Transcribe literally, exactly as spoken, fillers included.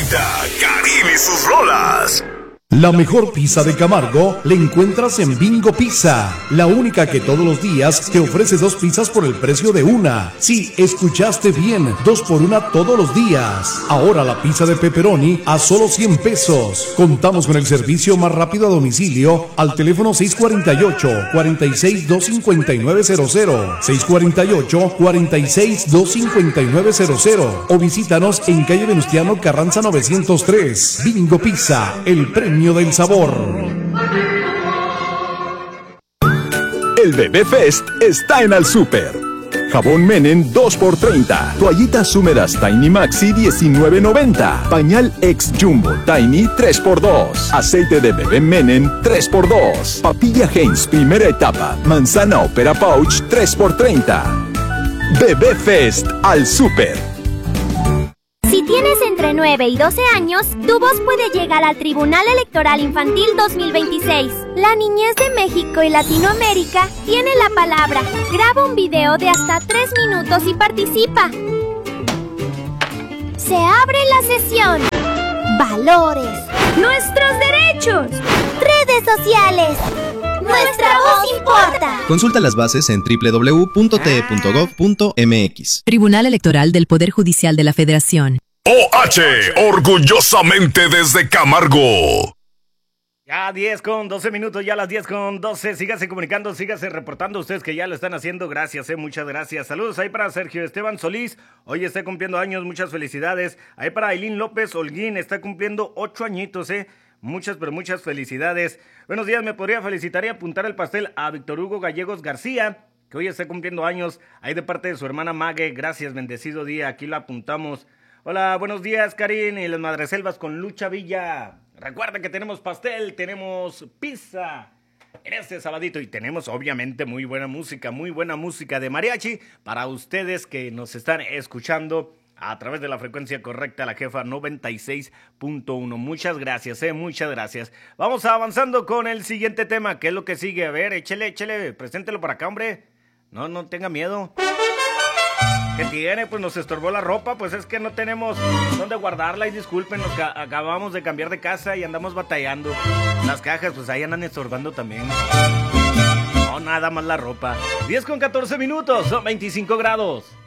presenta Karim y sus rolas. La mejor pizza de Camargo la encuentras en Bingo Pizza, la única que todos los días te ofrece dos pizzas por el precio de una. Sí, escuchaste bien, dos por una todos los días. Ahora la pizza de pepperoni a solo cien pesos. Contamos con el servicio más rápido a domicilio al teléfono seis cuatro ocho, cuatro seis, dos cinco nueve cero cero, seis cuatro ocho, cuatro seis, dos cinco nueve cero cero o visítanos en calle Venustiano Carranza novecientos tres. Bingo Pizza, el premio del sabor. El Bebé Fest está en Al Super. Jabón Menem dos por treinta. Toallitas húmedas Tiny Maxi diecinueve noventa. Pañal Ex Jumbo Tiny tres por dos. Aceite de bebé Menem tres por dos. Papilla Heinz primera etapa. Manzana Opera Pouch tres por treinta. Bebé Fest Al Super. Si tienes entre nueve y doce años, tu voz puede llegar al Tribunal Electoral Infantil dos mil veintiséis. La niñez de México y Latinoamérica tiene la palabra. Graba un video de hasta tres minutos y participa. Se abre la sesión. Valores. Nuestros derechos. Redes sociales. Nuestra voz importa. Consulta las bases en doble u doble u doble u punto t e punto gov punto m x. Tribunal Electoral del Poder Judicial de la Federación. O H, orgullosamente desde Camargo. Ya diez con doce minutos, ya las diez con doce. Sígase comunicando, sígase reportando ustedes que ya lo están haciendo. Gracias, eh, muchas gracias. Saludos ahí para Sergio Esteban Solís. Hoy está cumpliendo años, muchas felicidades. Ahí para Ailín López Holguín, está cumpliendo ocho añitos, eh. Muchas, pero muchas felicidades. Buenos días, me podría felicitar y apuntar el pastel a Víctor Hugo Gallegos García, que hoy está cumpliendo años, ahí de parte de su hermana Mague. Gracias, bendecido día, aquí la apuntamos. Hola, buenos días, Karin y las Madreselvas con Lucha Villa. Recuerda que tenemos pastel, tenemos pizza en este sabadito y tenemos obviamente muy buena música, muy buena música de mariachi para ustedes que nos están escuchando a través de la frecuencia correcta, la jefa noventa y seis punto uno. Muchas gracias, eh, muchas gracias. Vamos avanzando con el siguiente tema. ¿Qué es lo que sigue? A ver, échele, échele, preséntelo para acá, hombre. No, no tenga miedo. ¿Qué tiene? Pues nos estorbó la ropa, pues es que no tenemos dónde guardarla y disculpen, nos ca- acabamos de cambiar de casa y andamos batallando. Las cajas, pues ahí andan estorbando también. No, nada más la ropa. diez con catorce minutos, son veinticinco grados.